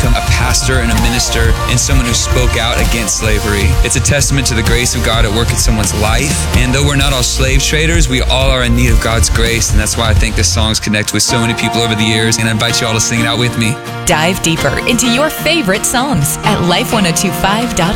become a pastor and a minister and someone who spoke out against slavery. It's a testament to the grace of God at work in someone's life. And though we're not all slave traders, we all are in need of God's grace. And that's why I think this song's connected with so many people over the years. And I invite you all to sing it out with me. Dive deeper into your favorite songs at life1025.com.